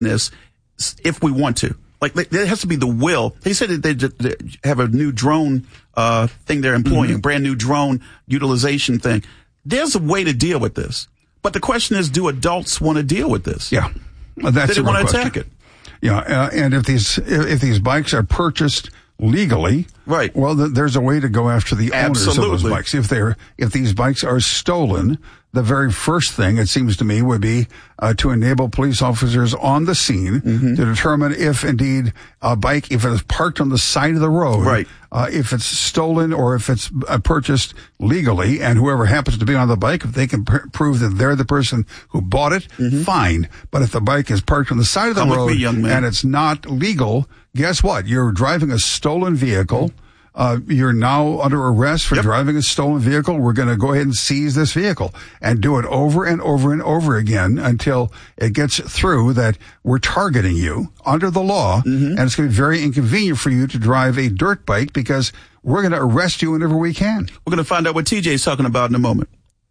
this if we want to. Like, there has to be the will. They said that they have a new drone thing they're employing, a brand new drone utilization thing. There's a way to deal with this. But the question is, do adults want to deal with this? Yeah. Well, that's do they want to attack it? Yeah, and if these bikes are purchased legally, right? Well, there's a way to go after the owners of those bikes. If these bikes are stolen, the very first thing, it seems to me, would be to enable police officers on the scene to determine if indeed a bike, if it is parked on the side of the road, right, if it's stolen or if it's purchased legally, and whoever happens to be on the bike, if they can prove that they're the person who bought it, fine. But if the bike is parked on the side of the road and it's not legal, guess what? You're driving a stolen vehicle. You're now under arrest for driving a stolen vehicle. We're going to go ahead and seize this vehicle and do it over and over and over again until it gets through that we're targeting you under the law. And it's going to be very inconvenient for you to drive a dirt bike because we're going to arrest you whenever we can. We're going to find out what TJ is talking about in a moment.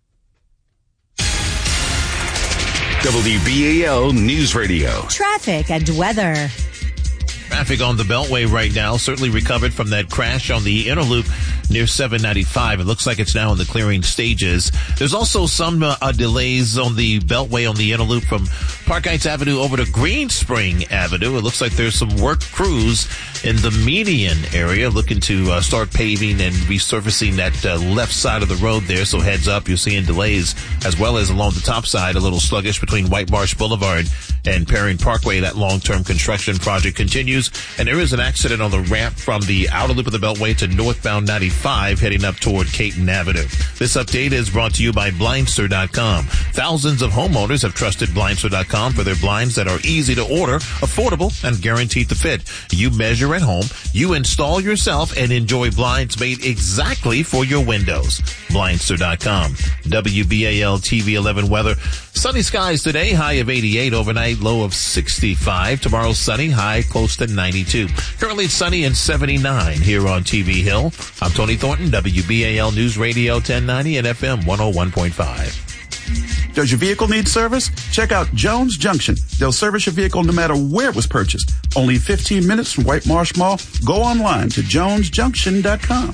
WBAL News Radio. Traffic and weather. Traffic on the Beltway right now certainly recovered from that crash on the inner loop near 795. It looks like it's now in the clearing stages. There's also some delays on the Beltway on the inner loop from Park Heights Avenue over to Green Spring Avenue. It looks like there's some work crews in the median area looking to start paving and resurfacing that left side of the road there. So heads up, you're seeing delays as well as along the top side, a little sluggish between White Marsh Boulevard and Perrine Parkway. That long-term construction project continues. And there is an accident on the ramp from the outer loop of the Beltway to northbound 95 heading up toward Caton Avenue. This update is brought to you by Blindster.com. Thousands of homeowners have trusted Blindster.com for their blinds that are easy to order, affordable, and guaranteed to fit. You measure at home, you install yourself, and enjoy blinds made exactly for your windows. Blindster.com. WBAL TV 11 weather. Sunny skies today, high of 88, overnight low of 65. Tomorrow sunny, high close to 92. Currently it's sunny and 79 here on TV Hill. I'm Tony Thornton, WBAL News Radio 1090 and FM 101.5. Does your vehicle need service? Check out Jones Junction. They'll service your vehicle no matter where it was purchased. Only 15 minutes from White Marsh Mall. Go online to jonesjunction.com.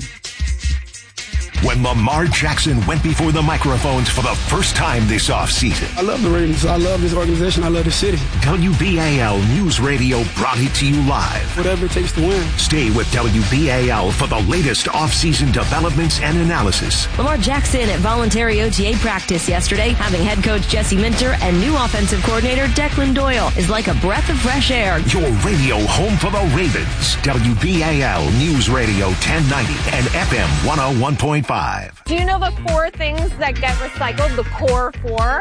When Lamar Jackson went before the microphones for the first time this offseason. I love the Ravens. I love this organization. I love the city. WBAL News Radio brought it to you live. Whatever it takes to win. Stay with WBAL for the latest offseason developments and analysis. Lamar Jackson at voluntary OTA practice yesterday, having head coach Jesse Minter and new offensive coordinator Declan Doyle is like a breath of fresh air. Your radio home for the Ravens. WBAL News Radio 1090 and FM 101.5. Do you know the 4 things that get recycled? The core 4?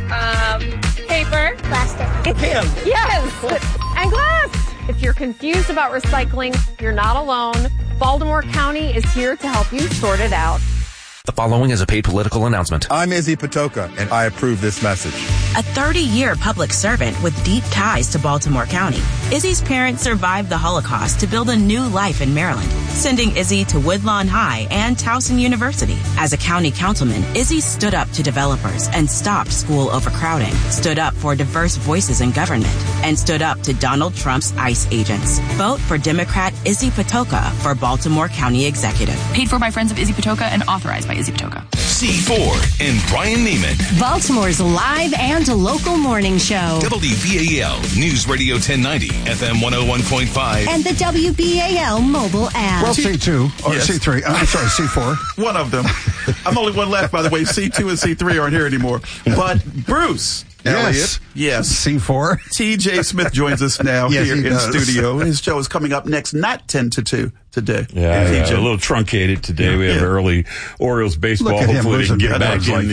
Paper. Plastic. Can. Yes. And glass. If you're confused about recycling, you're not alone. Baltimore County is here to help you sort it out. The following is a paid political announcement. I'm Izzy Patoka, and I approve this message. A 30-year public servant with deep ties to Baltimore County, Izzy's parents survived the Holocaust to build a new life in Maryland, sending Izzy to Woodlawn High and Towson University. As a county councilman, Izzy stood up to developers and stopped school overcrowding, stood up for diverse voices in government, and stood up to Donald Trump's ICE agents. Vote for Democrat Izzy Patoka for Baltimore County Executive. Paid for by Friends of Izzy Patoka and authorized by Izzy Patoka. C4 and Brian Neiman. Baltimore's live and local morning show. WBAL News Radio 1090, FM 101.5. And the WBAL mobile app. Well, C2, or yes. C3, I'm sorry, C4. One of them. I'm the only one left, by the way. C2 and C3 aren't here anymore. But Bruce Elliott. Yes. C4. TJ Smith joins us now here in studio. His show is coming up next, not 10 to 2 today. Yeah, a little truncated today. We have early Orioles baseball. Hopefully they can get back in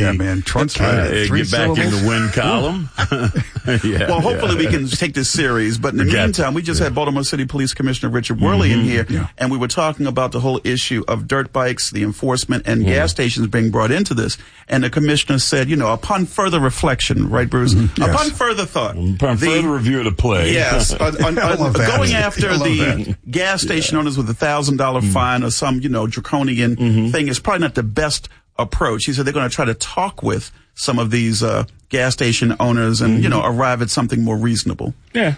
the win column. Well, hopefully we can take this series. But in the meantime, we just had Baltimore City Police Commissioner Richard Worley in here, and we were talking about the whole issue of dirt bikes, the enforcement, and gas stations being brought into this. And the commissioner said, upon further reflection, right, Bruce? Upon further thought. Upon further review of the play. Yes. Going after the gas station owners with $1,000 fine or some, draconian thing is probably not the best approach. He said they're going to try to talk with some of these gas station owners and, arrive at something more reasonable. Yeah.